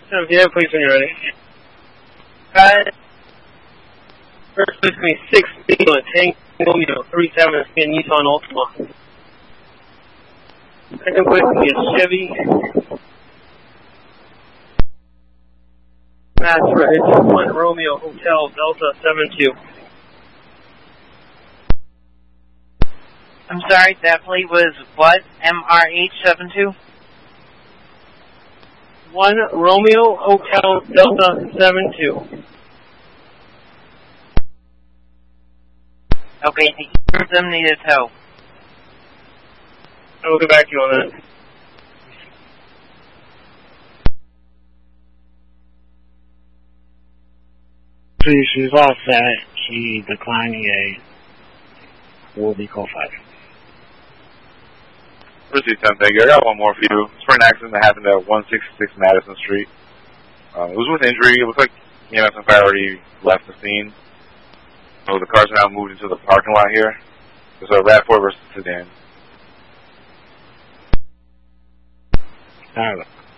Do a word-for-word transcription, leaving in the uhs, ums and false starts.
seventy-nine, please, when you're ready. Alright. First, please, me six Tango and Tango Romeo, thirty-seven, and Nissan Altima. Second place will be a Chevy Matra, it's one Romeo Hotel Delta seven two. I'm sorry, that plate was what? M R H seven two? one Romeo Hotel Delta seven two. Okay, the of them need a tow. I will get back to you on that. See, she's all set. She declined the A. Will be call five. Receive ten, thank you. I got one more for you. It's for an accident that happened at one sixty-six Madison Street. Um, it was with injury. It looks like E M S and fire already left the scene. So the cars are now moved into the parking lot here. There's a RAV four versus sedan. Alright.